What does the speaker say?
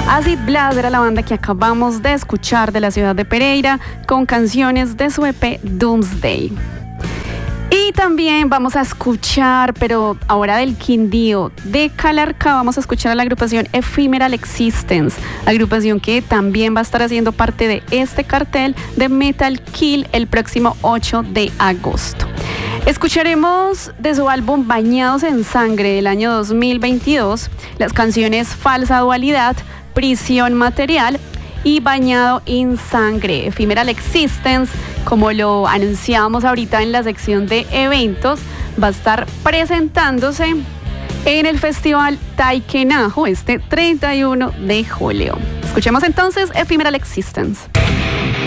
Acid Blast era la banda que acabamos de escuchar de la ciudad de Pereira con canciones de su EP Doomsday. Y también vamos a escuchar, pero ahora del Quindío, de Calarcá, vamos a escuchar a la agrupación Ephemeral Existence, agrupación que también va a estar haciendo parte de este cartel de Metal Kill el próximo 8 de agosto. Escucharemos de su álbum Bañados en Sangre del año 2022 las canciones Falsa Dualidad, Prisión Material y Bañado en Sangre. Ephemeral Existence, como lo anunciamos ahorita en la sección de eventos, va a estar presentándose en el Festival Taikenajo este 31 de julio. Escuchemos entonces Ephemeral Existence.